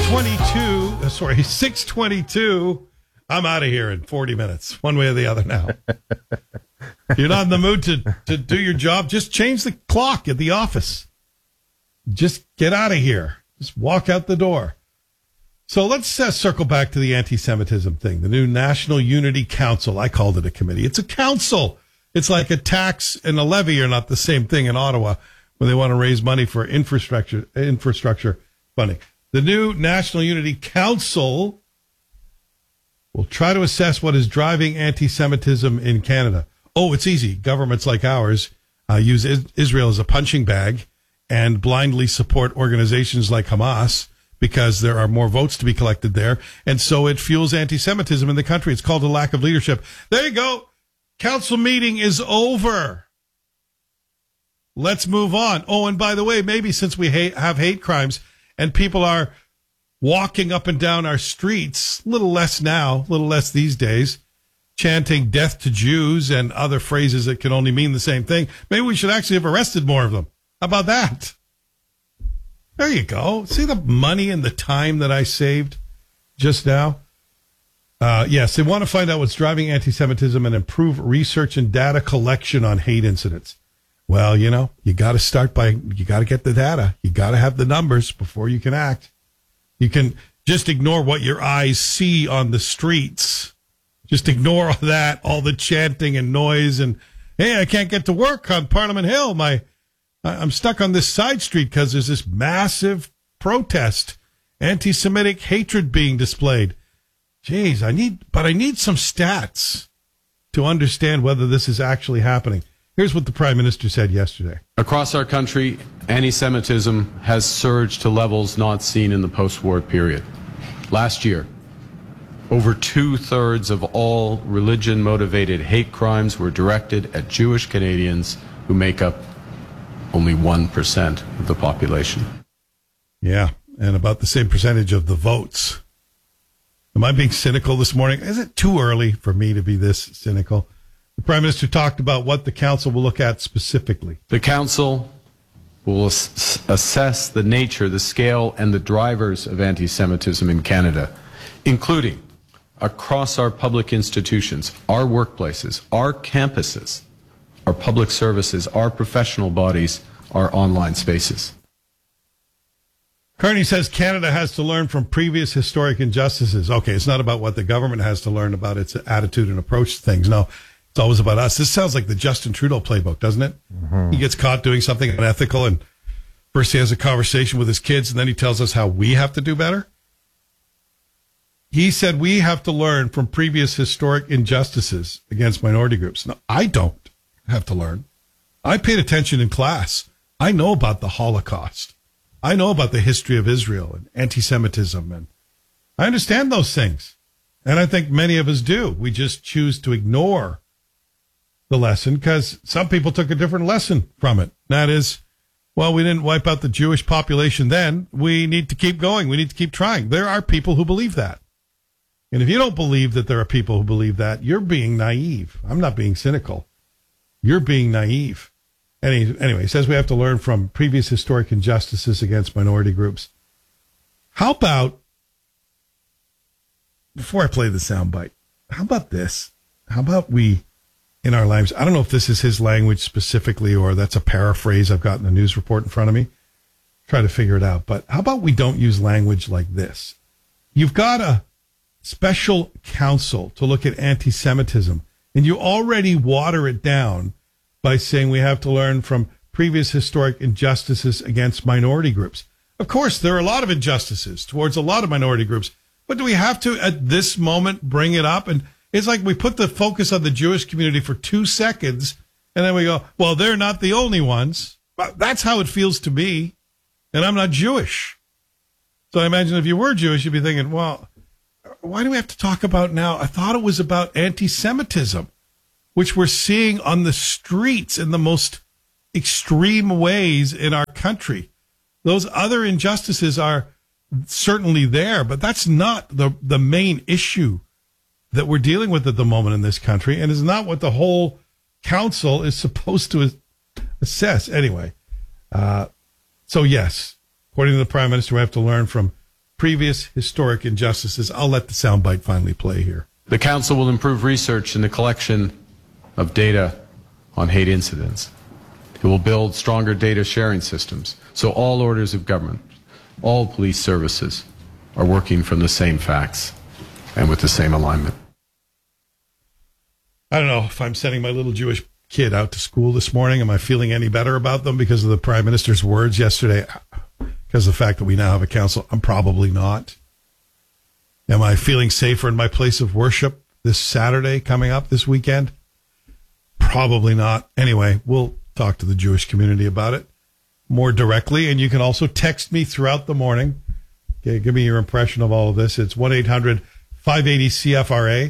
6:22. I'm out of here in 40 minutes, one way or the other now. If you're not in the mood to do your job, just change the clock at the office. Just get out of here. Just walk out the door. So let's circle back to the anti-Semitism thing. The new National Unity Council. I called it a committee. It's a council. It's like a tax and a levy are not the same thing in Ottawa when they want to raise money for infrastructure funding. The new National Unity Council will try to assess what is driving anti-Semitism in Canada. Oh, it's easy. Governments like ours use Israel as a punching bag and blindly support organizations like Hamas because there are more votes to be collected there. And so it fuels anti-Semitism in the country. It's called a lack of leadership. There you go. Council meeting is over. Let's move on. Oh, and by the way, maybe since we have hate crimes and people are walking up and down our streets, a little less now, a little less these days, chanting death to Jews and other phrases that can only mean the same thing, maybe we should actually have arrested more of them. How about that? There you go. See the money and the time that I saved just now? Yes, they want to find out what's driving anti-Semitism and improve research and data collection on hate incidents. Well, you got to you got to get the data. You got to have the numbers before you can act. You can just ignore what your eyes see on the streets. Just ignore all that, all the chanting and noise and, hey, I can't get to work on Parliament Hill. I'm stuck on this side street because there's this massive protest, anti-Semitic hatred being displayed. Jeez, I need some stats to understand whether this is actually happening. Here's what the Prime Minister said yesterday. Across our country, anti-Semitism has surged to levels not seen in the post-war period. Last year, over 2/3 of all religion-motivated hate crimes were directed at Jewish Canadians who make up only 1% of the population. Yeah, and about the same percentage of the votes. Am I being cynical this morning? Is it too early for me to be this cynical? The Prime Minister talked about what the Council will look at specifically. The Council will assess the nature, the scale, and the drivers of anti-Semitism in Canada, including across our public institutions, our workplaces, our campuses, our public services, our professional bodies, our online spaces. Carney says Canada has to learn from previous historic injustices. Okay, it's not about what the government has to learn about its attitude and approach to things. No, it's always about us. This sounds like the Justin Trudeau playbook, doesn't it? Mm-hmm. He gets caught doing something unethical, and first he has a conversation with his kids, and then he tells us how we have to do better. He said we have to learn from previous historic injustices against minority groups. No, I don't have to learn. I paid attention in class. I know about the Holocaust. I know about the history of Israel and anti-Semitism, and I understand those things. And I think many of us do. We just choose to ignore the lesson because some people took a different lesson from it. That is, well, we didn't wipe out the Jewish population then. We need to keep going. We need to keep trying. There are people who believe that. And if you don't believe that there are people who believe that, you're being naive. I'm not being cynical. You're being naive. Anyway, he says we have to learn from previous historic injustices against minority groups. How about, before I play the soundbite, how about this? How about we, in our lives, I don't know if this is his language specifically or that's a paraphrase I've got in the news report in front of me. Try to figure it out. But how about we don't use language like this? You've got a special counsel to look at anti-Semitism, and you already water it down by saying we have to learn from previous historic injustices against minority groups. Of course, there are a lot of injustices towards a lot of minority groups, but do we have to, at this moment, bring it up? And it's like we put the focus on the Jewish community for 2 seconds, and then we go, well, they're not the only ones. But that's how it feels to me, and I'm not Jewish. So I imagine if you were Jewish, you'd be thinking, well, why do we have to talk about now? I thought it was about anti-Semitism, which we're seeing on the streets in the most extreme ways in our country. Those other injustices are certainly there, but that's not the main issue that we're dealing with at the moment in this country, and is not what the whole council is supposed to assess. Anyway, so yes, according to the Prime Minister, we have to learn from previous historic injustices. I'll let the soundbite finally play here. The council will improve research in the collection of data on hate incidents. It will build stronger data sharing systems so all orders of government, all police services are working from the same facts and with the same alignment. I don't know if I'm sending my little Jewish kid out to school this morning. Am I feeling any better about them because of the Prime Minister's words yesterday? Because of the fact that we now have a council? I'm probably not. Am I feeling safer in my place of worship this Saturday coming up this weekend? Probably not. Anyway, we'll talk to the Jewish community about it more directly, and you can also text me throughout the morning. Okay, give me your impression of all of this. It's 1-800-580-CFRA,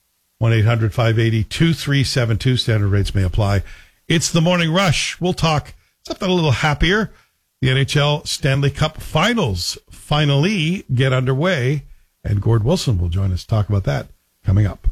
1-800-580-2372. Standard rates may apply. It's the Morning Rush. We'll talk something a little happier. The NHL Stanley Cup Finals finally get underway, and Gord Wilson will join us to talk about that coming up.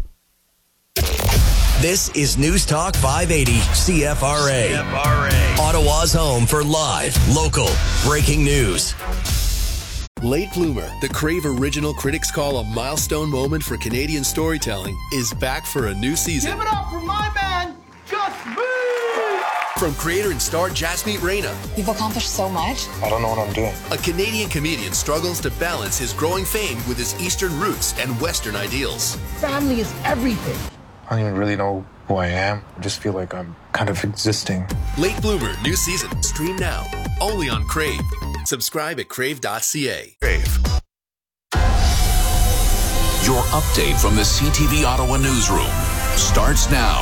This is News Talk 580 CFRA. Ottawa's home for live, local, breaking news. Late Bloomer, the Crave original critics call a milestone moment for Canadian storytelling, is back for a new season. Give it up for my man, Gus B! From creator and star Jasmeet Reina. You've accomplished so much. I don't know what I'm doing. A Canadian comedian struggles to balance his growing fame with his Eastern roots and Western ideals. Family is everything. I don't even really know who I am. I just feel like I'm kind of existing. Late Bloomer, new season. Stream now. Only on Crave. Subscribe at crave.ca. Crave. Your update from the CTV Ottawa newsroom starts now.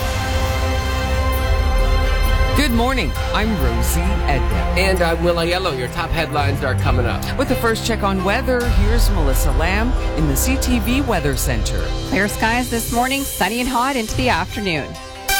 Good morning. I'm Rosie Edna. And I'm Will Aiello. Your top headlines are coming up. With the first check on weather, here's Melissa Lamb in the CTV Weather Center. Clear skies this morning, sunny and hot into the afternoon.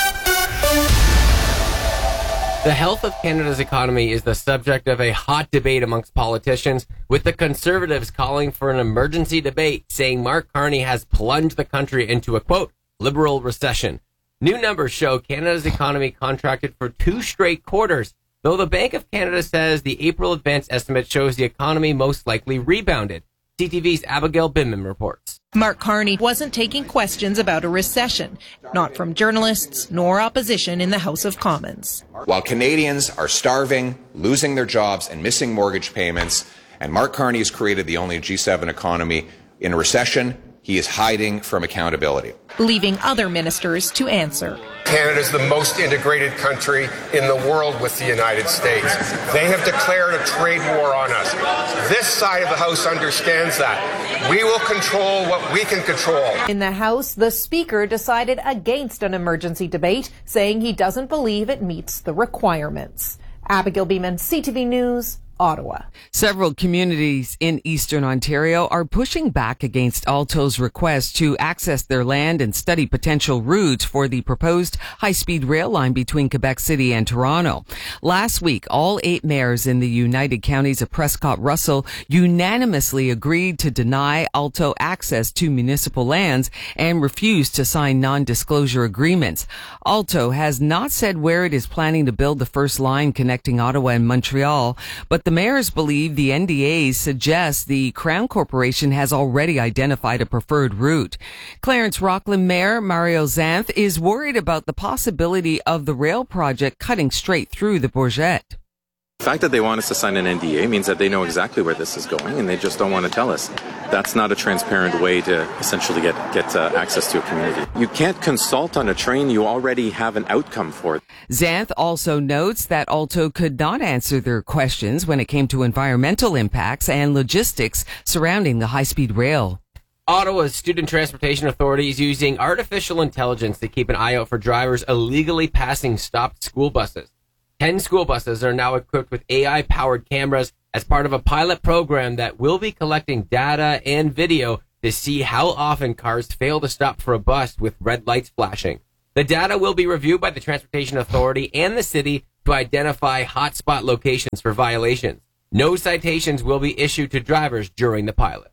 The health of Canada's economy is the subject of a hot debate amongst politicians, with the Conservatives calling for an emergency debate, saying Mark Carney has plunged the country into a, quote, liberal recession. New numbers show Canada's economy contracted for 2 straight quarters, though the Bank of Canada says the April advance estimate shows the economy most likely rebounded. CTV's Abigail Binman reports. Mark Carney wasn't taking questions about a recession, not from journalists nor opposition in the House of Commons. While Canadians are starving, losing their jobs and missing mortgage payments, and Mark Carney has created the only G7 economy in a recession, he is hiding from accountability, leaving other ministers to answer. Canada is the most integrated country in the world with the United States. They have declared a trade war on us. This side of the House understands that. We will control what we can control. In the House, the Speaker decided against an emergency debate, saying he doesn't believe it meets the requirements. Abigail Beeman, CTV News, Ottawa. Several communities in Eastern Ontario are pushing back against Alto's request to access their land and study potential routes for the proposed high-speed rail line between Quebec City and Toronto. Last week, all 8 mayors in the United Counties of Prescott-Russell unanimously agreed to deny Alto access to municipal lands and refused to sign non-disclosure agreements. Alto has not said where it is planning to build the first line connecting Ottawa and Montreal, but the mayors believe the NDAs suggest the Crown Corporation has already identified a preferred route. Clarence Rockland Mayor Mario Zanth is worried about the possibility of the rail project cutting straight through the Bourget. The fact that they want us to sign an NDA means that they know exactly where this is going, and they just don't want to tell us. That's not a transparent way to essentially get access to a community. You can't consult on a train you already have an outcome for. Zanth also notes that Alto could not answer their questions when it came to environmental impacts and logistics surrounding the high-speed rail. Ottawa's Student Transportation Authority is using artificial intelligence to keep an eye out for drivers illegally passing stopped school buses. 10 school buses are now equipped with AI-powered cameras as part of a pilot program that will be collecting data and video to see how often cars fail to stop for a bus with red lights flashing. The data will be reviewed by the Transportation Authority and the city to identify hotspot locations for violations. No citations will be issued to drivers during the pilot.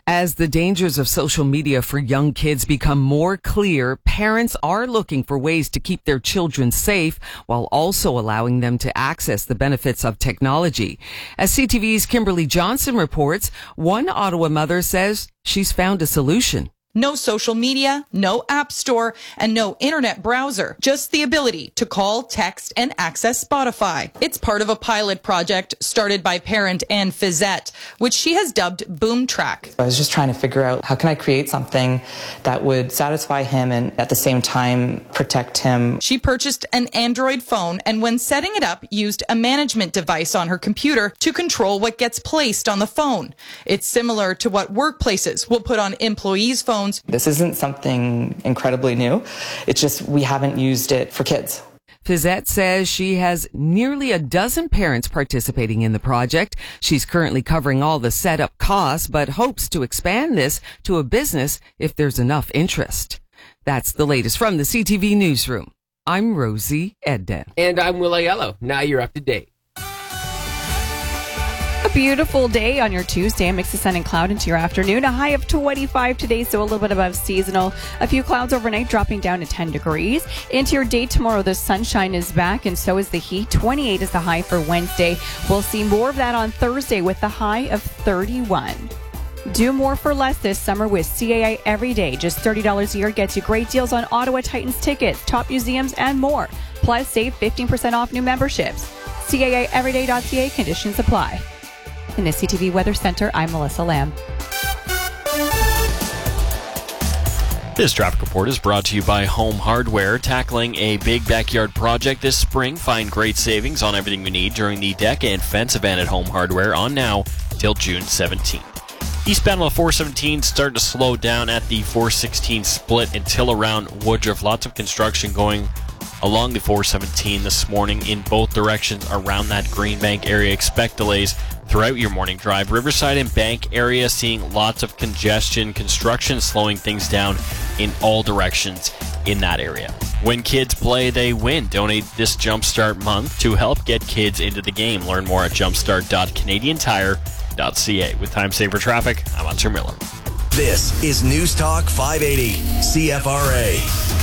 As the dangers of social media for young kids become more clear, parents are looking for ways to keep their children safe while also allowing them to access the benefits of technology. As CTV's Kimberly Johnson reports, one Ottawa mother says she's found a solution. No social media, no app store, and no internet browser. Just the ability to call, text, and access Spotify. It's part of a pilot project started by parent Anne Fizette, which she has dubbed Boom Track. I was just trying to figure out how can I create something that would satisfy him and at the same time protect him. She purchased an Android phone and when setting it up, used a management device on her computer to control what gets placed on the phone. It's similar to what workplaces will put on employees' phones. This isn't something incredibly new. It's just we haven't used it for kids. Fizette says she has nearly a dozen parents participating in the project. She's currently covering all the setup costs, but hopes to expand this to a business if there's enough interest. That's the latest from the CTV Newsroom. I'm Rosie Edden. And I'm Will Aiello. Now you're up to date. A beautiful day on your Tuesday. Mix of sun and cloud into your afternoon. A high of 25 today, so a little bit above seasonal. A few clouds overnight, dropping down to 10 degrees. Into your day tomorrow, the sunshine is back, and so is the heat. 28 is the high for Wednesday. We'll see more of that on Thursday with the high of 31. Do more for less this summer with CAA Every Day. Just $30 a year gets you great deals on Ottawa Titans tickets, top museums, and more. Plus, save 15% off new memberships. CAAEveryday.ca, conditions apply. In the CTV Weather Center, I'm Melissa Lamb. This traffic report is brought to you by Home Hardware. Tackling a big backyard project this spring. Find great savings on everything you need during the deck and fence event at Home Hardware on now till June 17th. Eastbound on 417 starting to slow down at the 416 split until around Woodruff. Lots of construction going along the 417 this morning in both directions around that Greenbank area. Expect delays throughout your morning drive. Riverside and Bank area seeing lots of congestion, construction slowing things down in all directions in that area. When kids play, they win. Donate this Jumpstart month to help get kids into the game. Learn more at jumpstart.canadiantire.ca. With time saver traffic, I'm Hunter Miller. This is News Talk 580 CFRA.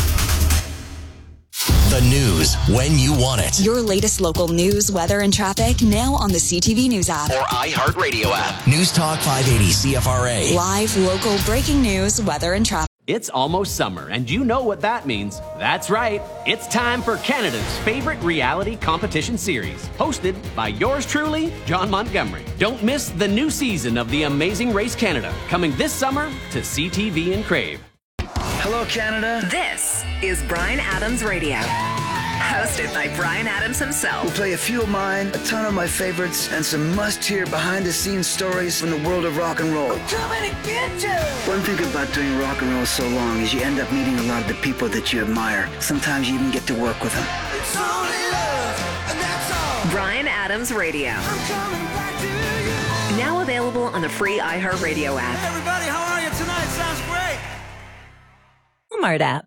The news when you want it. Your latest local news, weather, and traffic now on the CTV News app. Or iHeartRadio app. News Talk 580 CFRA. Live, local, breaking news, weather, and traffic. It's almost summer, and you know what that means. That's right. It's time for Canada's favorite reality competition series, hosted by yours truly, John Montgomery. Don't miss the new season of The Amazing Race Canada, coming this summer to CTV and Crave. Hello, Canada. This is Bryan Adams Radio, hosted by Bryan Adams himself. We'll play a few of mine, a ton of my favorites, and some must-hear behind-the-scenes stories from the world of rock and roll. I'm coming to get you! One thing about doing rock and roll so long is you end up meeting a lot of the people that you admire. Sometimes you even get to work with them. It's only love, and that's all. Bryan Adams Radio. I'm coming back to you. Now available on the free iHeartRadio app. Hey everybody, how are you tonight? Sounds great. Walmart app.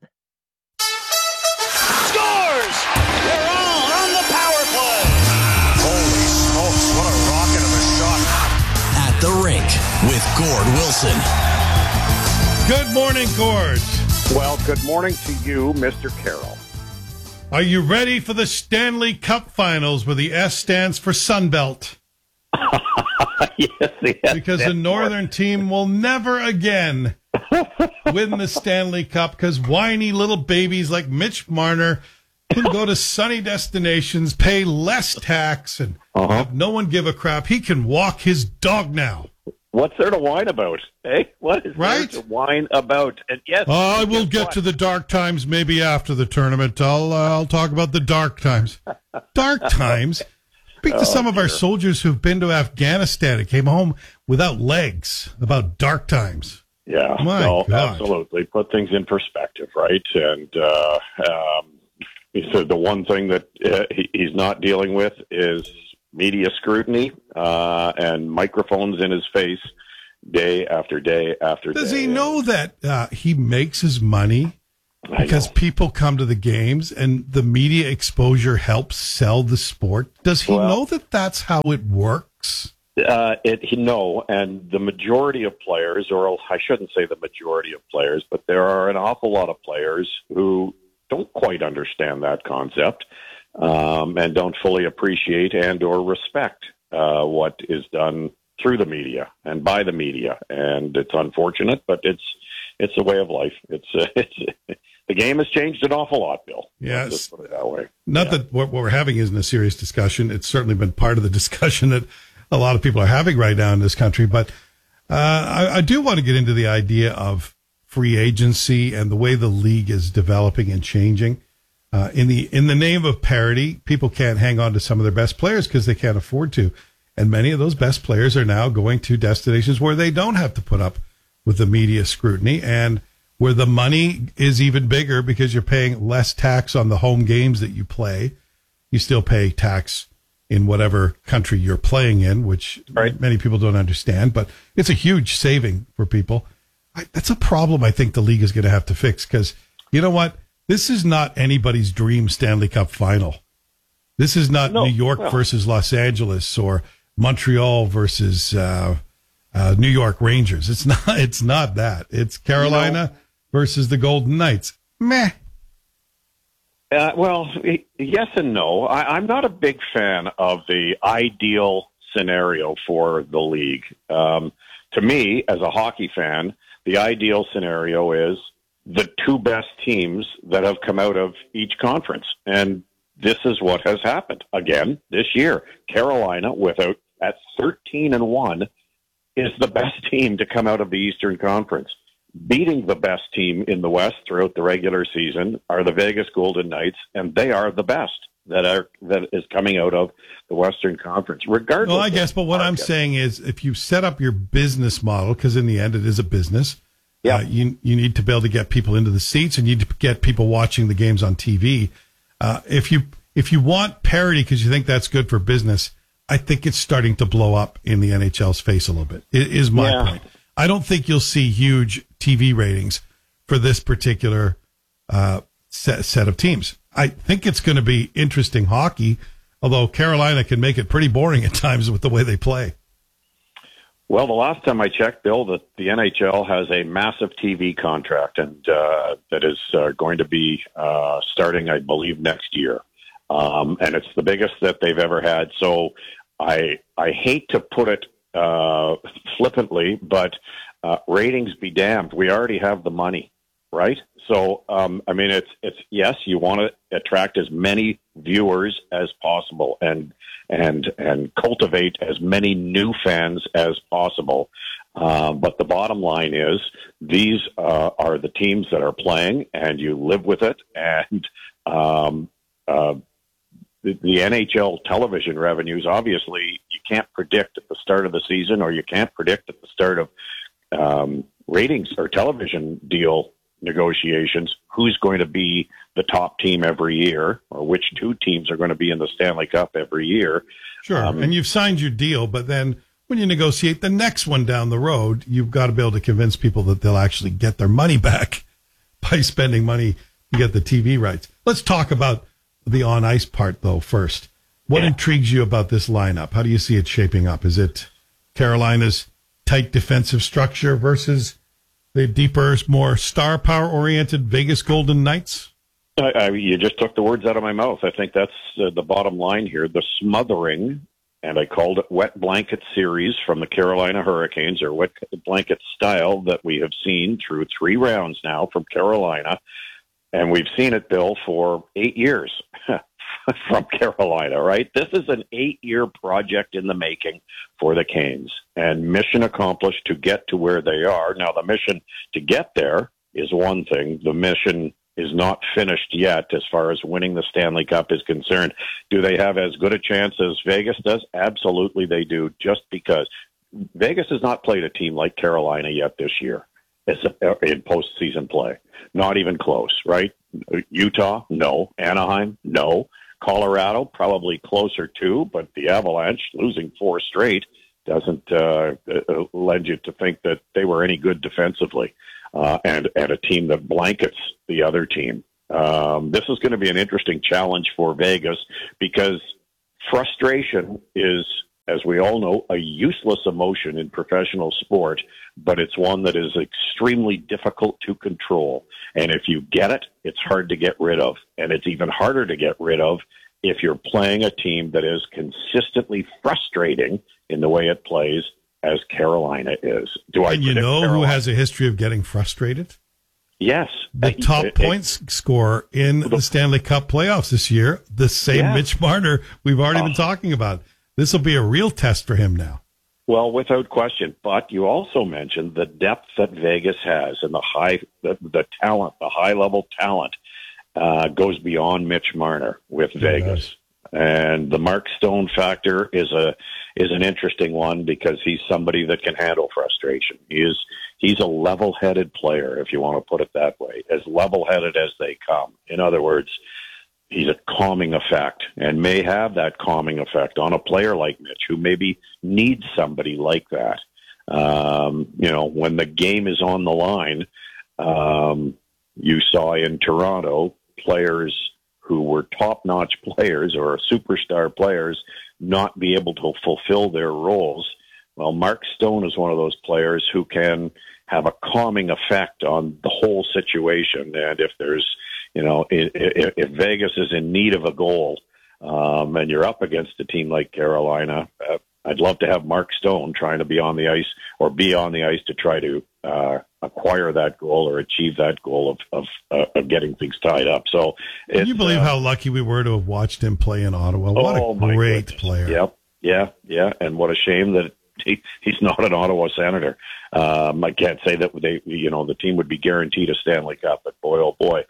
Scores! They're all on the power play. Holy smokes, what a rocket of a shot. At the rink with Gord Wilson. Good morning, Gord. Well, good morning to you, Mr. Carroll. Are you ready for the Stanley Cup Finals where the S stands for Sunbelt? Yes. Because the Northern team will never again win the Stanley Cup because whiny little babies like Mitch Marner can go to sunny destinations, pay less tax, and have no one give a crap. He can walk his dog now. What's there to whine about? Hey, what is there to whine about? And yes, I will get to the dark times maybe after the tournament. I'll talk about the dark times. Dark times? Speak to some of our soldiers who've been to Afghanistan and came home without legs about dark times. Yeah, absolutely. Put things in perspective, right? And he said the one thing that he's not dealing with is media scrutiny and microphones in his face day after day after day. Does he know that he makes his money because people come to the games and the media exposure helps sell the sport? Does he know that that's how it works? No, and the majority of players, or I shouldn't say the majority of players, but there are an awful lot of players who don't quite understand that concept and don't fully appreciate and or respect what is done through the media and by the media. And it's unfortunate, but it's a way of life. It's the game has changed an awful lot, Bill. Yes. Let's just put it that way. Not that what we're having isn't a serious discussion. It's certainly been part of the discussion that a lot of people are having right now in this country. But I do want to get into the idea of free agency and the way the league is developing and changing. In the name of parity, people can't hang on to some of their best players because they can't afford to. And many of those best players are now going to destinations where they don't have to put up with the media scrutiny and where the money is even bigger because you're paying less tax on the home games that you play. You still pay tax in whatever country you're playing in, which many people don't understand, but it's a huge saving for people. That's a problem I think the league is going to have to fix because, you know what? This is not anybody's dream Stanley Cup final. This is not New York versus Los Angeles or Montreal versus New York Rangers. It's not that. It's Carolina versus the Golden Knights. Meh. Well, yes and no. I'm not a big fan of the ideal scenario for the league. To me, as a hockey fan, the ideal scenario is the two best teams that have come out of each conference. And this is what has happened again this year. Carolina, at 13-1, is the best team to come out of the Eastern Conference. Beating the best team in the West throughout the regular season are the Vegas Golden Knights, and they are the best that is coming out of the Western Conference. Regardless, well, I guess, but what I'm saying is, if you set up your business model, because in the end it is a business, you need to be able to get people into the seats, and you need to get people watching the games on TV. If you want parity because you think that's good for business, I think it's starting to blow up in the NHL's face a little bit. It is my point. I don't think you'll see huge TV ratings for this particular set of teams. I think it's going to be interesting hockey, although Carolina can make it pretty boring at times with the way they play. Well, the last time I checked, Bill, the NHL has a massive TV contract, and that is going to be starting, I believe, next year. And it's the biggest that they've ever had. So I hate to put it flippantly, but ratings be damned. We already have the money, right? So, I mean, it's yes, you want to attract as many viewers as possible and cultivate as many new fans as possible. But the bottom line is these are the teams that are playing, and you live with it. And the NHL television revenues, obviously, you can't predict at the start of the season, or you can't predict at the start of ratings or television deal negotiations who's going to be the top team every year, or which two teams are going to be in the Stanley Cup every year. Sure, and you've signed your deal, but then when you negotiate the next one down the road, you've got to be able to convince people that they'll actually get their money back by spending money to get the TV rights. Let's talk about the on-ice part, though, first. What intrigues you about this lineup? How do you see it shaping up? Is it Carolina's tight defensive structure versus the deeper, more star power-oriented Vegas Golden Knights? You just took the words out of my mouth. I think that's the bottom line here. The smothering, and I called it wet blanket series from the Carolina Hurricanes, or wet blanket style that we have seen through 3 rounds now from Carolina. And we've seen it, Bill, for 8 years from Carolina, right? This is an 8-year project in the making for the Canes, and mission accomplished to get to where they are. Now, the mission to get there is one thing. The mission is not finished yet as far as winning the Stanley Cup is concerned. Do they have as good a chance as Vegas does? Absolutely they do, just because Vegas has not played a team like Carolina yet this year in postseason play. Not even close, right? Utah, no. Anaheim, no. Colorado, probably closer to, but the Avalanche, losing 4 straight, doesn't lend you to think that they were any good defensively, and a team that blankets the other team. This is going to be an interesting challenge for Vegas because frustration is as we all know, a useless emotion in professional sport, but it's one that is extremely difficult to control. And if you get it, it's hard to get rid of. And it's even harder to get rid of if you're playing a team that is consistently frustrating in the way it plays, as Carolina is. And you know who has a history of getting frustrated? Yes. The top points scorer in the Stanley Cup playoffs this year, the same Mitch Marner we've already been talking about. This will be a real test for him now. Well, without question. But you also mentioned the depth that Vegas has and the talent, the high-level talent goes beyond Mitch Marner with Vegas. And the Mark Stone factor is an interesting one because he's somebody that can handle frustration. He's a level-headed player, if you want to put it that way, as level-headed as they come. In other words, he's a calming effect and may have that calming effect on a player like Mitch, who maybe needs somebody like that. When the game is on the line, you saw in Toronto players who were top-notch players or superstar players not be able to fulfill their roles. Well, Mark Stone is one of those players who can have a calming effect on the whole situation. And if there's, if Vegas is in need of a goal and you're up against a team like Carolina, I'd love to have Mark Stone trying to be on the ice or be on the ice to try to acquire that goal or achieve that goal of getting things tied up. So, can you believe how lucky we were to have watched him play in Ottawa? What a great player! Yep, yeah, and what a shame that he's not an Ottawa Senator. I can't say that the team would be guaranteed a Stanley Cup, but boy, oh boy,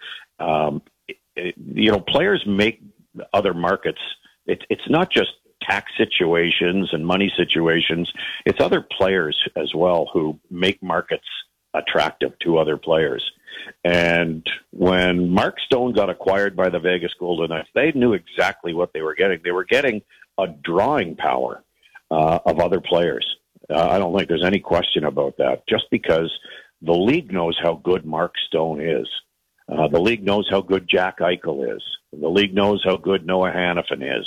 players make other markets. It's not just tax situations and money situations. It's other players as well who make markets attractive to other players. And when Mark Stone got acquired by the Vegas Golden Knights, they knew exactly what they were getting. They were getting a drawing power of other players. I don't think there's any question about that, just because the league knows how good Mark Stone is. The league knows how good Jack Eichel is. The league knows how good Noah Hannafin is.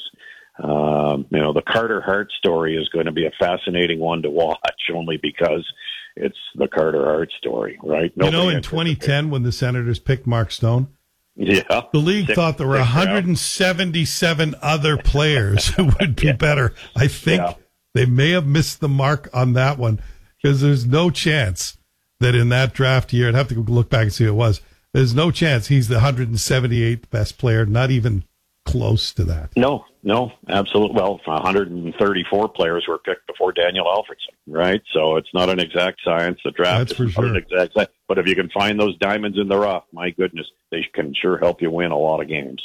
The Carter Hart story is going to be a fascinating one to watch, only because it's the Carter Hart story, right? In 2010, when the Senators picked Mark Stone, the league thought there were 177 other players who would be better. I think they may have missed the mark on that one, because there's no chance that in that draft year, I'd have to look back and see who it was, there's no chance he's the 178th best player, not even close to that. No, absolutely. Well, 134 players were picked before Daniel Alfredsson, right? So it's not an exact science. The draft is not an exact science. But if you can find those diamonds in the rough, my goodness, they can sure help you win a lot of games.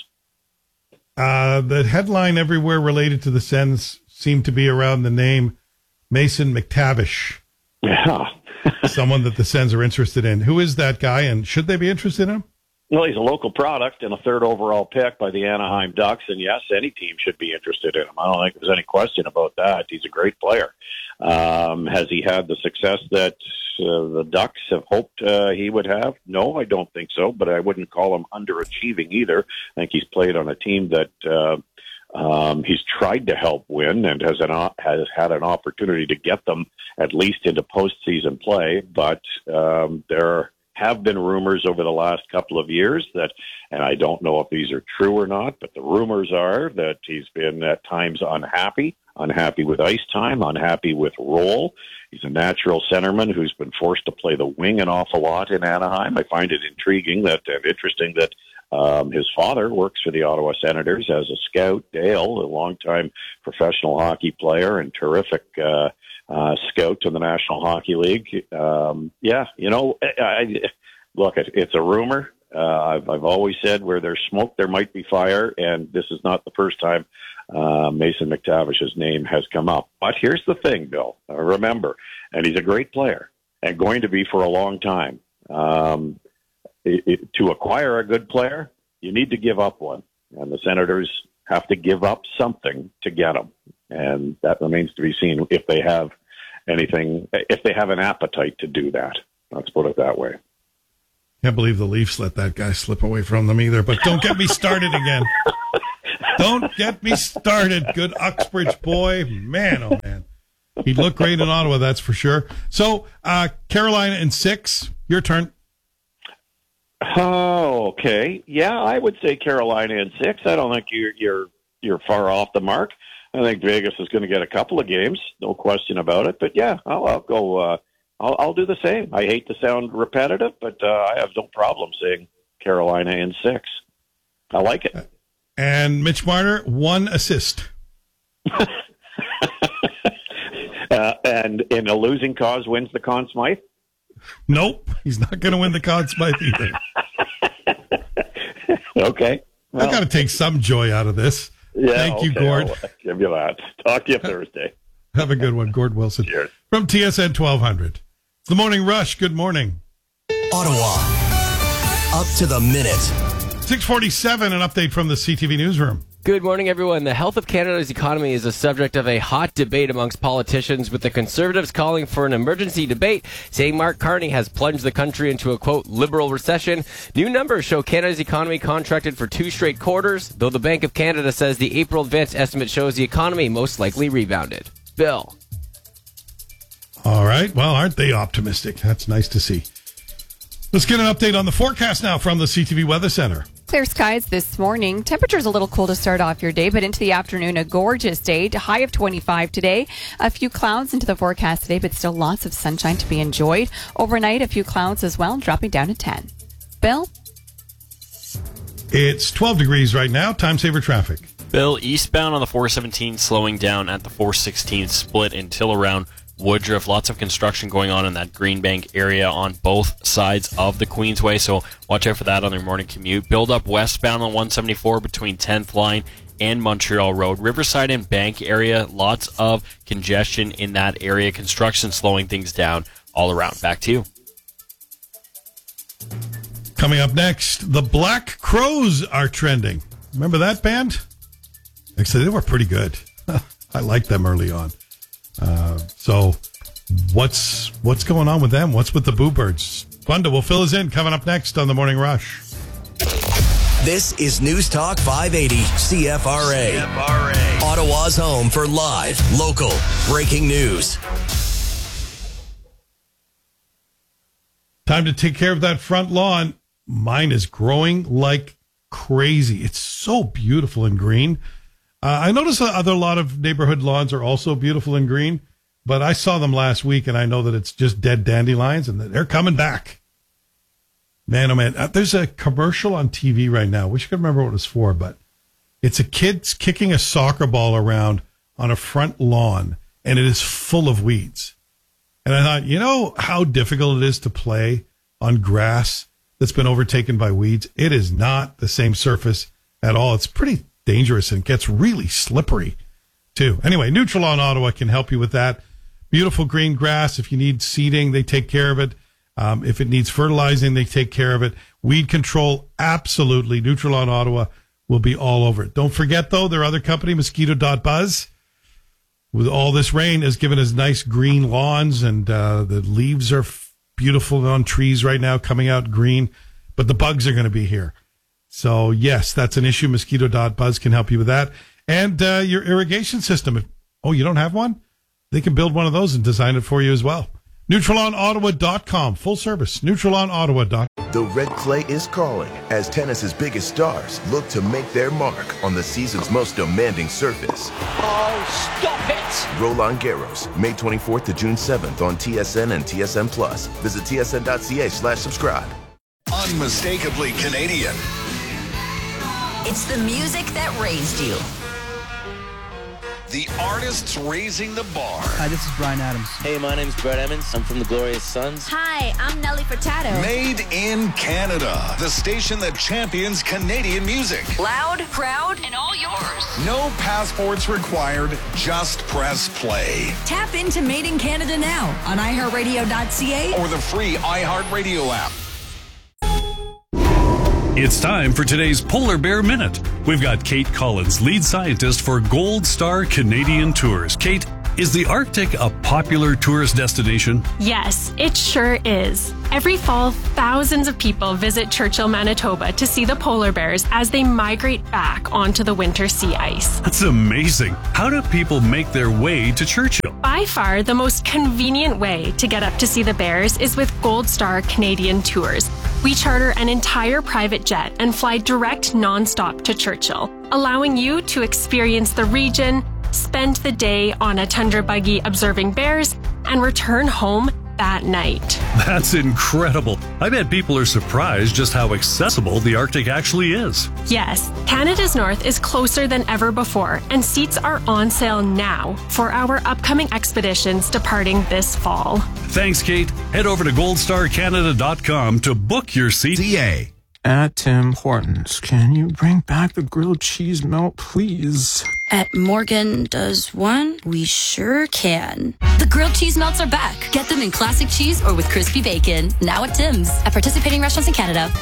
The headline everywhere related to the Sens seemed to be around the name Mason McTavish. Yeah. Someone that the Sens are interested in. Who is that guy, and should they be interested in him? Well, he's a local product and a third overall pick by the Anaheim Ducks, and yes, any team should be interested in him. I don't think there's any question about that. He's a great player. Has he had the success that the Ducks have hoped he would have? No, I don't think so, but I wouldn't call him underachieving either. I think he's played on a team that he's tried to help win and has had an opportunity to get them at least into postseason play, but there have been rumors over the last couple of years that, and I don't know if these are true or not, but the rumors are that he's been at times unhappy with ice time, unhappy with role. He's a natural centerman who's been forced to play the wing an awful lot in Anaheim. I find it intriguing and interesting that his father works for the Ottawa Senators as a scout. Dale, a longtime professional hockey player and terrific scout to the National Hockey League. Look, it's a rumor. I've always said where there's smoke, there might be fire, and this is not the first time Mason McTavish's name has come up. But here's the thing, Bill. Remember, and he's a great player and going to be for a long time. To acquire a good player, you need to give up one, and the Senators have to give up something to get him, and that remains to be seen if they have an appetite to do that. Let's put it that way. Can't believe the Leafs let that guy slip away from them either, but don't get me started again. Don't get me started. Good Uxbridge boy. Man, oh man. He'd look great in Ottawa, that's for sure. So, Carolina in 6. Your turn. Oh, okay. Yeah, I would say Carolina in 6. I don't think you're far off the mark. I think Vegas is going to get a couple of games, no question about it. But yeah, I'll go. I'll do the same. I hate to sound repetitive, but I have no problem saying Carolina in 6. I like it. And Mitch Marner, 1 assist. And in a losing cause wins the Conn Smythe? Nope, he's not going to win the Conn Smythe either. Okay. Well, I got to take some joy out of this. Yeah, Thank you, Gord. I'll give you that. Talk to you Thursday. Have a good one, Gord Wilson. Cheers. From TSN 1200. It's the Morning Rush. Good morning. Ottawa. Up to the minute. 6:47, an update from the CTV newsroom. Good morning, everyone. The health of Canada's economy is the subject of a hot debate amongst politicians, with the Conservatives calling for an emergency debate, saying Mark Carney has plunged the country into a, quote, liberal recession. New numbers show Canada's economy contracted for 2 straight quarters, though the Bank of Canada says the April advanced estimate shows the economy most likely rebounded. Bill. All right. Well, aren't they optimistic? That's nice to see. Let's get an update on the forecast now from the CTV Weather Center. Clear skies this morning. Temperatures a little cool to start off your day, but into the afternoon, a gorgeous day. High of 25 today. A few clouds into the forecast today, but still lots of sunshine to be enjoyed. Overnight, a few clouds as well, dropping down to 10. Bill? It's 12 degrees right now. Time saver traffic. Bill, eastbound on the 417 slowing down at the 416 split until around Woodruff. Lots of construction going on in that Greenbank area on both sides of the Queensway, so watch out for that on your morning commute. Build up westbound on 174 between 10th Line and Montreal Road. Riverside and Bank area, lots of congestion in that area. Construction slowing things down all around. Back to you. Coming up next, the Black Crows are trending. Remember that band? Actually, they were pretty good. I liked them early on. So what's going on with them? What's with the Boo Birds? Gwenda will fill us in coming up next on the Morning Rush. This is News Talk 580 CFRA. Ottawa's home for live, local, breaking news. Time to take care of that front lawn. Mine is growing like crazy. It's so beautiful and green. I noticed a lot of neighborhood lawns are also beautiful and green, but I saw them last week, and I know that it's just dead dandelions, and they're coming back. Man, oh man, there's a commercial on TV right now. Wish I could remember what it was for, but it's a kid kicking a soccer ball around on a front lawn, and it is full of weeds. And I thought, you know how difficult it is to play on grass that's been overtaken by weeds? It is not the same surface at all. It's pretty dangerous and gets really slippery too. Anyway, Neutral Lawn Ottawa can help you with that. Beautiful green grass. If you need seeding, they take care of it. If it needs fertilizing, they take care of it. Weed control, absolutely. Neutral Lawn Ottawa will be all over it. Don't forget, though, their other company, Mosquito.buzz, with all this rain, has given us nice green lawns, and the leaves are beautiful on trees right now, coming out green, but the bugs are going to be here. So, yes, that's an issue. Mosquito.buzz can help you with that. And your irrigation system. You don't have one? They can build one of those and design it for you as well. NeutralLawnOttawa.com. Full service. NeutralLawnOttawa.com. The red clay is calling as tennis's biggest stars look to make their mark on the season's most demanding surface. Oh, stop it! Roland Garros, May 24th to June 7th on TSN and TSN Plus. Visit tsn.ca/subscribe. Unmistakably Canadian. It's the music that raised you. The artists raising the bar. Hi, this is Bryan Adams. Hey, my name's Brett Emmons. I'm from the Glorious Sons. Hi, I'm Nelly Furtado. Made in Canada. The station that champions Canadian music. Loud, proud, and all yours. No passports required. Just press play. Tap into Made in Canada now on iHeartRadio.ca or the free iHeartRadio app. It's time for today's Polar Bear Minute. We've got Kate Collins, lead scientist for Gold Star Canadian Tours. Kate, Is the Arctic a popular tourist destination? Yes, it sure is. Every fall, thousands of people visit Churchill, Manitoba to see the polar bears as they migrate back onto the winter sea ice. That's amazing. How do people make their way to Churchill? By far, the most convenient way to get up to see the bears is with Gold Star Canadian Tours. We charter an entire private jet and fly direct nonstop to Churchill, allowing you to experience the region, spend the day on a tundra buggy observing bears, and return home that night. That's incredible. I bet people are surprised just how accessible the Arctic actually is. Yes, Canada's North is closer than ever before, and seats are on sale now for our upcoming expeditions departing this fall. Thanks, Kate. Head over to goldstarcanada.com to book your seat. CA. At Tim Hortons, can you bring back the grilled cheese melt, please? At Morgan Does One, we sure can. The grilled cheese melts are back. Get them in classic cheese or with crispy bacon. Now at Tim's. At participating restaurants in Canada.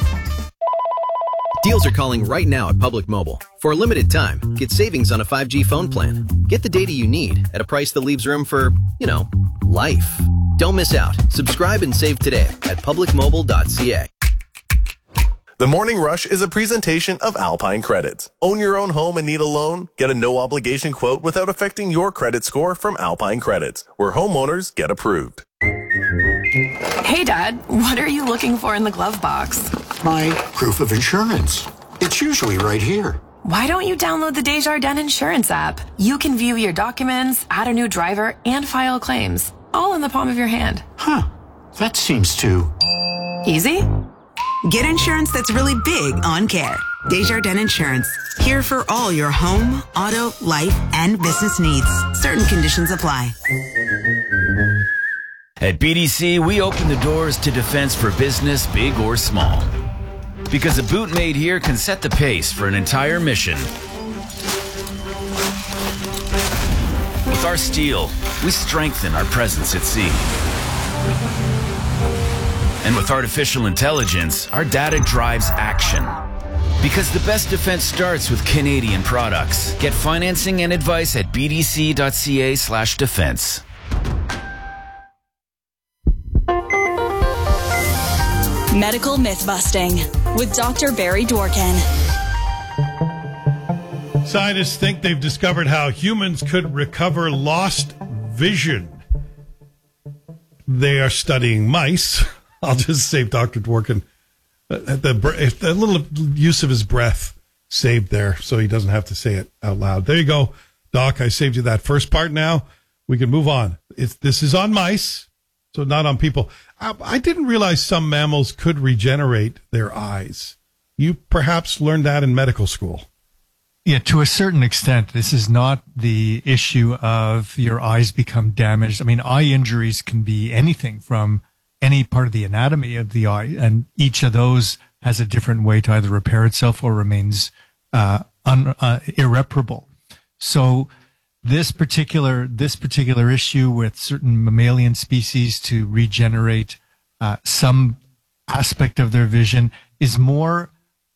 Deals are calling right now at Public Mobile. For a limited time, get savings on a 5G phone plan. Get the data you need at a price that leaves room for, life. Don't miss out. Subscribe and save today at publicmobile.ca. The Morning Rush is a presentation of Alpine Credits. Own your own home and need a loan? Get a no-obligation quote without affecting your credit score from Alpine Credits, where homeowners get approved. Hey, Dad, what are you looking for in the glove box? My proof of insurance. It's usually right here. Why don't you download the Desjardins Insurance app? You can view your documents, add a new driver, and file claims, all in the palm of your hand. Huh. That seems too... easy? Get insurance that's really big on care. Desjardins Insurance. Here for all your home, auto, life, and business needs. Certain conditions apply. At BDC, we open the doors to defense for business, big or small. Because a boot made here can set the pace for an entire mission. With our steel, we strengthen our presence at sea. And with artificial intelligence, our data drives action. Because the best defense starts with Canadian products. Get financing and advice at bdc.ca/defense. Medical myth busting with Dr. Barry Dworkin. Scientists think they've discovered how humans could recover lost vision. They are studying mice. I'll just save Dr. Dworkin. The little use of his breath saved there, so he doesn't have to say it out loud. There you go, Doc. I saved you that first part. Now we can move on. This is on mice, so not on people. I didn't realize some mammals could regenerate their eyes. You perhaps learned that in medical school. Yeah, to a certain extent. This is not the issue of your eyes become damaged. I mean, eye injuries can be anything from any part of the anatomy of the eye, and each of those has a different way to either repair itself or remains irreparable. So this particular issue with certain mammalian species to regenerate some aspect of their vision is more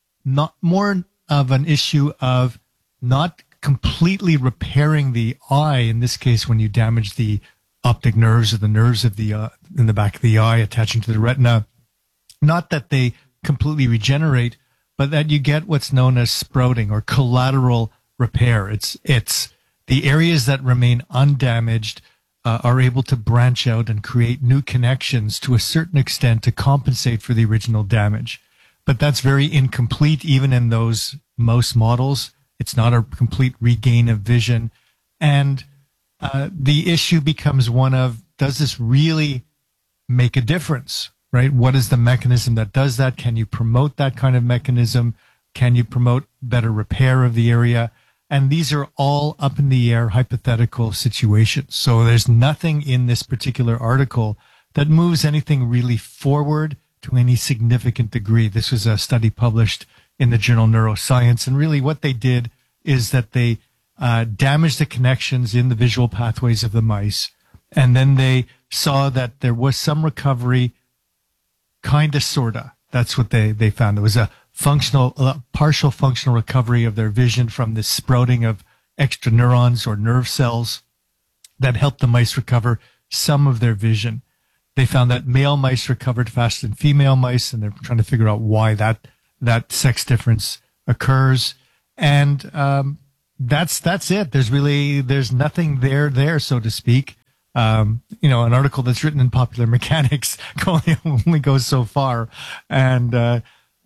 of an issue of not completely repairing the eye. In this case, when you damage the optic nerves or the nerves of the in the back of the eye attaching to the retina, not that they completely regenerate, but that you get what's known as sprouting or collateral repair. It's the areas that remain undamaged are able to branch out and create new connections to a certain extent to compensate for the original damage. But that's very incomplete even in those mouse models. It's not a complete regain of vision. And the issue becomes one of, does this really make a difference, right? What is the mechanism that does that? Can you promote that kind of mechanism? Can you promote better repair of the area? And these are all up in the air hypothetical situations. So there's nothing in this particular article that moves anything really forward to any significant degree. This was a study published in the journal Neuroscience. And really what they did is that they damaged the connections in the visual pathways of the mice. And then they saw that there was some recovery, kind of, sort of. That's what they found. There was a partial functional recovery of their vision from the sprouting of extra neurons or nerve cells. that helped the mice recover some of their vision. They found that male mice recovered faster than female mice, and they're trying to figure out why that sex difference occurs. And that's it. There's nothing there, so to speak. An article that's written in Popular Mechanics only goes so far, and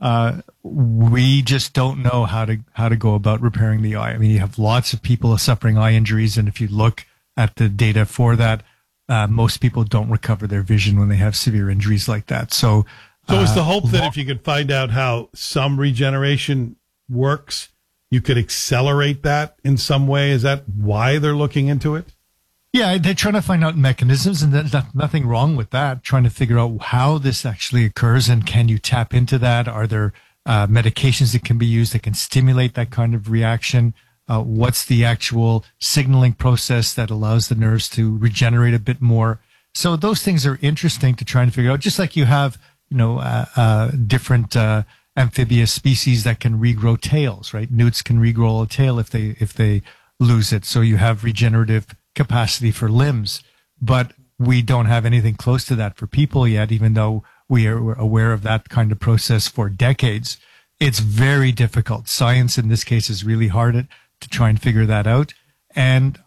we just don't know how to go about repairing the eye. I mean, you have lots of people suffering eye injuries, and if you look at the data for that, most people don't recover their vision when they have severe injuries like that. So is the hope that if you could find out how some regeneration works, you could accelerate that in some way? Is that why they're looking into it? Yeah, they're trying to find out mechanisms, and there's nothing wrong with that, trying to figure out how this actually occurs and can you tap into that? Are there medications that can be used that can stimulate that kind of reaction? What's the actual signaling process that allows the nerves to regenerate a bit more? So those things are interesting to try and figure out, just like you have, different amphibious species that can regrow tails, right? Newts can regrow a tail if they lose it. So you have regenerative capacity for limbs, but we don't have anything close to that for people yet, even though we are aware of that kind of process for decades. It's very difficult. Science in this case is really hard to try and figure that out. And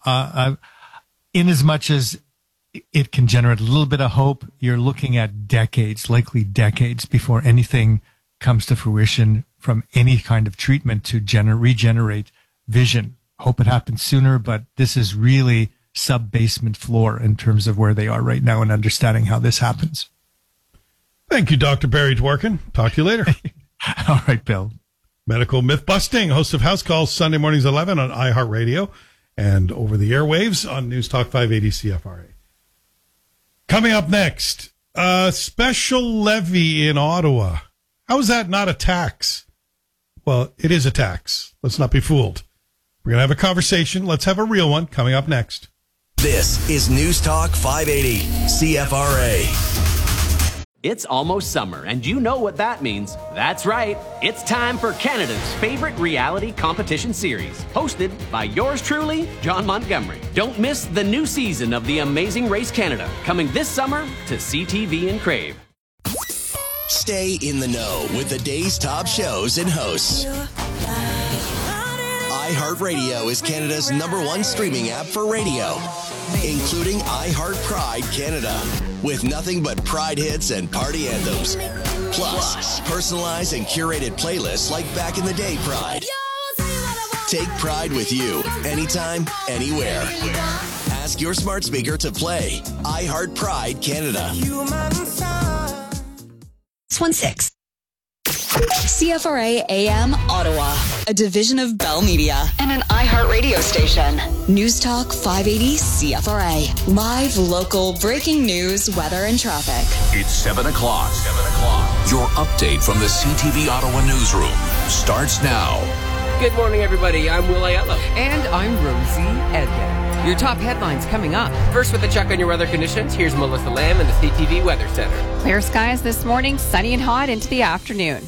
in as much as it can generate a little bit of hope, you're looking at decades, likely decades, before anything comes to fruition from any kind of treatment to regenerate vision. Hope it happens sooner, but this is really sub-basement floor in terms of where they are right now and understanding how this happens. Thank you, Dr. Barry Dworkin. Talk to you later. All right, Bill. Medical myth busting, host of House Calls, Sunday mornings 11 on iHeartRadio and over the airwaves on News Talk 580 CFRA. Coming up next, a special levy in Ottawa. How is that not a tax? Well, it is a tax. Let's not be fooled. We're going to have a conversation. Let's have a real one coming up next. This is News Talk 580 CFRA. It's almost summer, and you know what that means. That's right. It's time for Canada's favorite reality competition series, hosted by yours truly, John Montgomery. Don't miss the new season of The Amazing Race Canada, coming this summer to CTV and Crave. Stay in the know with the day's top shows and hosts. iHeartRadio is Canada's #1 streaming app for radio, including iHeart Pride Canada, with nothing but Pride hits and party anthems. Plus, personalized and curated playlists like Back in the Day Pride. Take Pride with you, anytime, anywhere. Ask your smart speaker to play iHeart Pride Canada. 16. CFRA AM Ottawa, a division of Bell Media and an iHeart radio station. News Talk 580 CFRA. Live, local, breaking news, weather, and traffic. It's 7 o'clock. Your update from the CTV Ottawa newsroom starts now. Good morning, everybody. I'm Will Aiello. And I'm Rosie Edgar. Your top headlines coming up. First, with a check on your weather conditions, here's Melissa Lamb in the CTV Weather Center. Clear skies this morning, sunny and hot into the afternoon.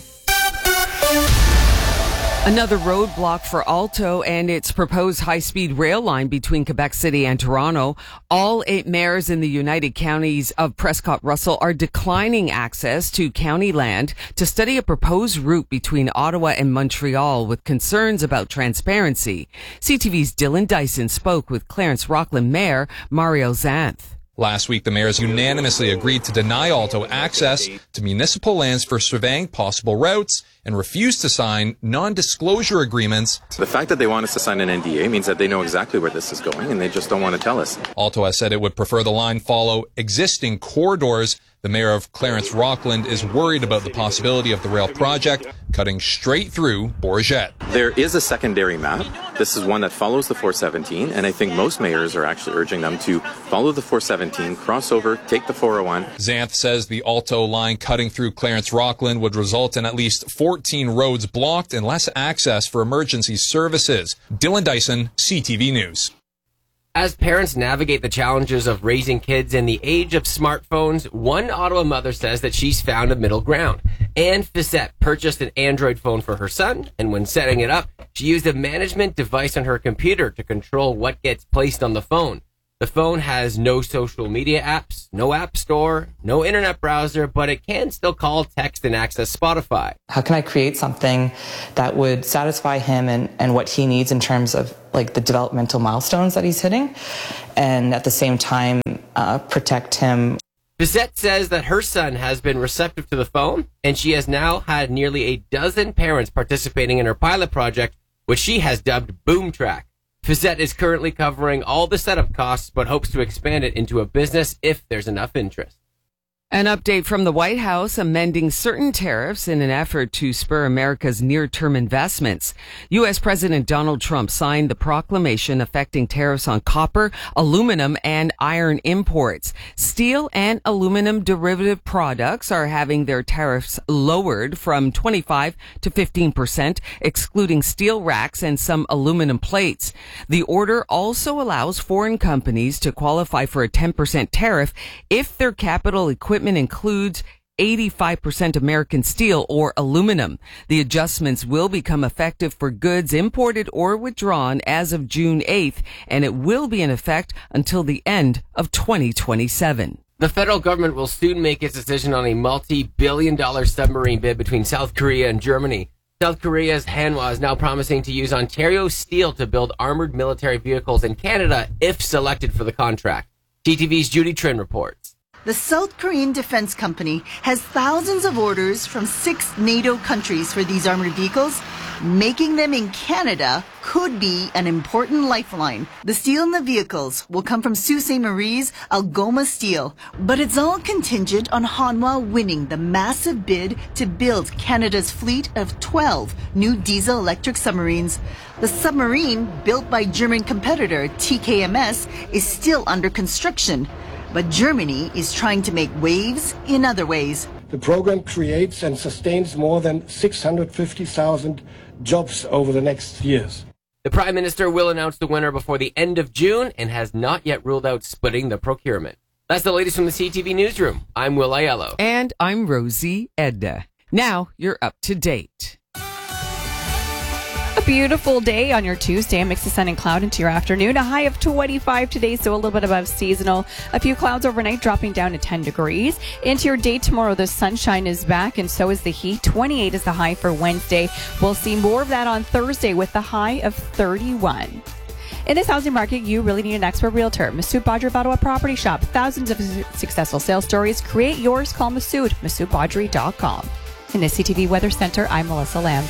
Another roadblock for Alto and its proposed high-speed rail line between Quebec City and Toronto. All 8 mayors in the United Counties of Prescott-Russell are declining access to county land to study a proposed route between Ottawa and Montreal with concerns about transparency. CTV's Dylan Dyson spoke with Clarence Rockland Mayor Mario Xanth. Last week, the mayors unanimously agreed to deny Alto access to municipal lands for surveying possible routes and refused to sign non-disclosure agreements. The fact that they want us to sign an NDA means that they know exactly where this is going and they just don't want to tell us. Alto has said it would prefer the line follow existing corridors. The mayor of Clarence Rockland is worried about the possibility of the rail project cutting straight through Bourget. There is a secondary map. This is one that follows the 417, and I think most mayors are actually urging them to follow the 417, cross over, take the 401. Xanth says the Alto line cutting through Clarence Rockland would result in at least 14 roads blocked and less access for emergency services. Dylan Dyson, CTV News. As parents navigate the challenges of raising kids in the age of smartphones, one Ottawa mother says that she's found a middle ground. Anne Fissette purchased an Android phone for her son, and when setting it up, she used a management device on her computer to control what gets placed on the phone. The phone has no social media apps, no app store, no internet browser, but it can still call, text, and access Spotify. How can I create something that would satisfy him and what he needs in terms of like the developmental milestones that he's hitting, and at the same time protect him? Bizette says that her son has been receptive to the phone, and she has now had nearly a dozen parents participating in her pilot project, which she has dubbed BoomTrack. Bizette is currently covering all the setup costs, but hopes to expand it into a business if there's enough interest. An update from the White House amending certain tariffs in an effort to spur America's near-term investments. U.S. President Donald Trump signed the proclamation affecting tariffs on copper, aluminum, and iron imports. Steel and aluminum derivative products are having their tariffs lowered from 25 to 15%, excluding steel racks and some aluminum plates. The order also allows foreign companies to qualify for a 10% tariff if their capital equipment includes 85% American steel or aluminum. The adjustments will become effective for goods imported or withdrawn as of June 8th, and it will be in effect until the end of 2027. The federal government will soon make its decision on a multi-billion-dollar submarine bid between South Korea and Germany. South Korea's Hanwha is now promising to use Ontario steel to build armored military vehicles in Canada if selected for the contract. TTV's Judy Trin reports. The South Korean Defense Company has thousands of orders from 6 NATO countries for these armored vehicles. Making them in Canada could be an important lifeline. The steel in the vehicles will come from Sault Ste. Marie's Algoma Steel, but it's all contingent on Hanwha winning the massive bid to build Canada's fleet of 12 new diesel-electric submarines. The submarine, built by German competitor TKMS, is still under construction. But Germany is trying to make waves in other ways. The program creates and sustains more than 650,000 jobs over the next years. The Prime Minister will announce the winner before the end of June and has not yet ruled out splitting the procurement. That's the latest from the CTV Newsroom. I'm Will Aiello. And I'm Rosie Edda. Now you're up to date. A beautiful day on your Tuesday. A mix of sun and cloud into your afternoon. A high of 25 today, so a little bit above seasonal. A few clouds overnight, dropping down to 10 degrees. Into your day tomorrow, the sunshine is back, and so is the heat. 28 is the high for Wednesday. We'll see more of that on Thursday with the high of 31. In this housing market, you really need an expert realtor. Masood Badri of Ottawa Property Shop. Thousands of successful sales stories. Create yours. Call Masood, MasoodBadri.com. In the CTV Weather Center, I'm Melissa Lamb.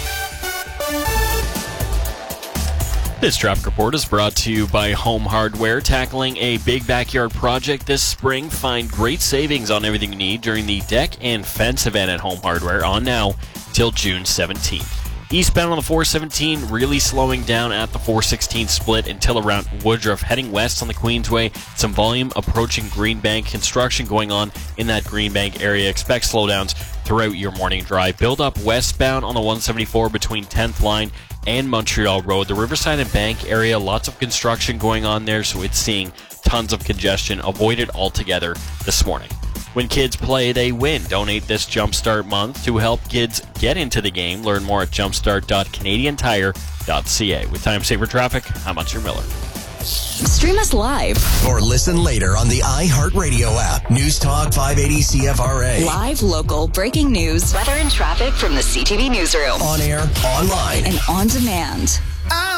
This traffic report is brought to you by Home Hardware. Tackling a big backyard project this spring. Find great savings on everything you need during the deck and fence event at Home Hardware on now till June 17th. Eastbound on the 417, really slowing down at the 416 split until around Woodruff. Heading west on the Queensway, some volume approaching Greenbank. Construction going on in that Greenbank area. Expect slowdowns throughout your morning drive. Build up westbound on the 174 between 10th Line and Montreal Road. The Riverside and Bank area, lots of construction going on there, so it's seeing tons of congestion. Avoid it altogether this morning. When kids play, they win. Donate this Jumpstart month to help kids get into the game. Learn more at jumpstart.canadiantire.ca. With Time Saver Traffic, I'm Hunter Miller. Stream us live or listen later on the iHeartRadio app. News Talk 580 CFRA. Live, local, breaking news, weather and traffic from the CTV Newsroom. On air, online, and on demand.